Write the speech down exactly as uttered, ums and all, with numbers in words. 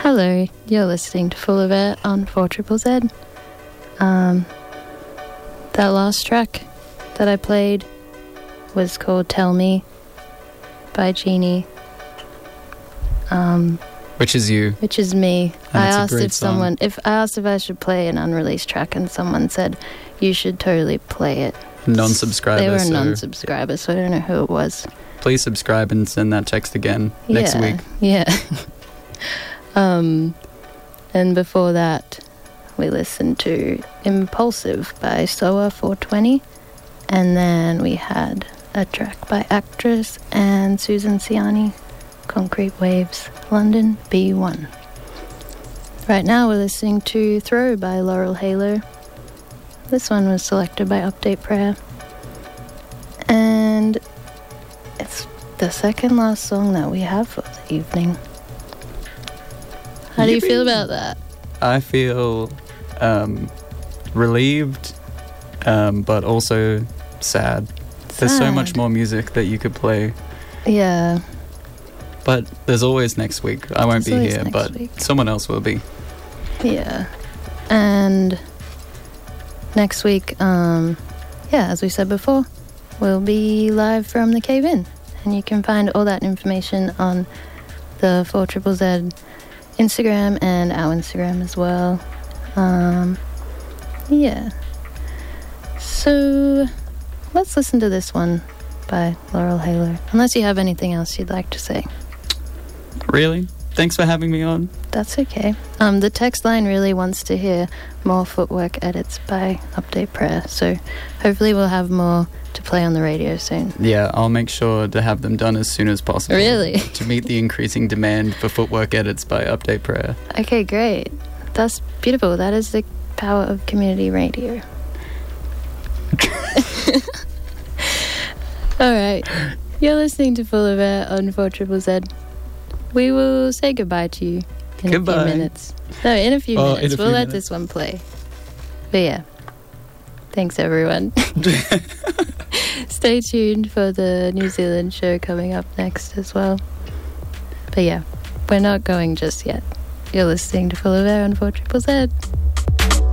Hello, you're listening to Full of Air on four triple Z. Um, that last track that I played was called Tell Me by Genie. Um, which is you. Which is me. And I it's a asked great if song. someone, if I asked if I should play an unreleased track, and someone said you should totally play it. Non-subscriber. They were a so non-subscriber, so I don't know who it was. Please subscribe and send that text again next yeah, week. Yeah. um, and before that, we listened to Impulsive by S O A four twenty, and then we had a track by Actress and Susan Ciani, Concrete Waves, London B one. Right now we're listening to Throw by Laurel Halo. This one was selected by Update Prayer. And it's the second last song that we have for the evening. How do you feel about that? I feel um, relieved, um, but also sad. There's so Sad. much more music that you could play. Yeah. But there's always next week. I won't There's be always here, next but week. someone else will be. Yeah. And next week, um, yeah, as we said before, we'll be live from the Cave In. And you can find all that information on the four triple Z Instagram and our Instagram as well. Um, yeah. So let's listen to this one by Laurel Halo. Unless you have anything else you'd like to say. Really? Thanks for having me on. That's okay. Um, the text line really wants to hear more Footwork edits by Update Prayer, so hopefully we'll have more to play on the radio soon. Yeah, I'll make sure to have them done as soon as possible. Really? To meet the increasing demand for Footwork edits by Update Prayer. Okay, great. That's beautiful. That is the power of community radio. All right. You're listening to Full of Air on four triple Z. We will say goodbye to you in Goodbye. a few minutes. No, in a few Oh, minutes. in a few we'll let minutes. this one play. But yeah. Thanks, everyone. Stay tuned for the New Zealand show coming up next as well. But yeah, we're not going just yet. You're listening to Full of Air on four triple Z.